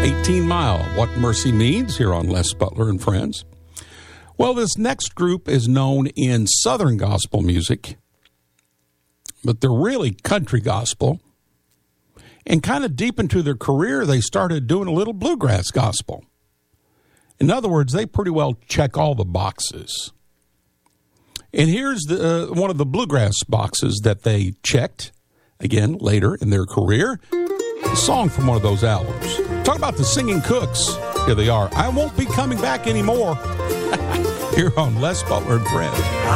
18 Mile, What Mercy Means, here on Les Butler and Friends. Well, this next group is known in Southern gospel music, but they're really country gospel. And kind of deep into their career, they started doing a little bluegrass gospel. In other words, they pretty well check all the boxes. And here's one of the bluegrass boxes that they checked, again, later in their career. A song from one of those albums. Talk about the Singing Cooks. Here they are. I Won't Be Coming Back Anymore. Here on Les Butler and Friends.